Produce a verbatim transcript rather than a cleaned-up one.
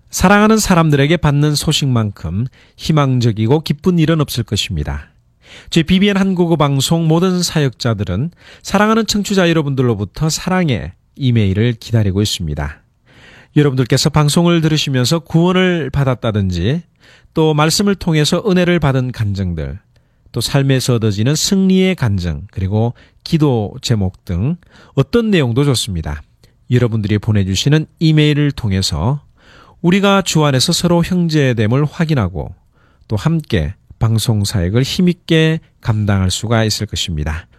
사랑하는 사람들에게 받는 소식만큼 희망적이고 기쁜 일은 없을 것입니다. 저희 비비엔 한국어 방송 모든 사역자들은 사랑하는 청취자 여러분들로부터 사랑의 이메일을 기다리고 있습니다. 여러분들께서 방송을 들으시면서 구원을 받았다든지 또 말씀을 통해서 은혜를 받은 간증들, 또 삶에서 얻어지는 승리의 간증, 그리고 기도 제목 등 어떤 내용도 좋습니다. 여러분들이 보내주시는 이메일을 통해서 우리가 주 안에서 서로 형제됨을 확인하고 또 함께 방송 사역을 힘있게 감당할 수가 있을 것입니다.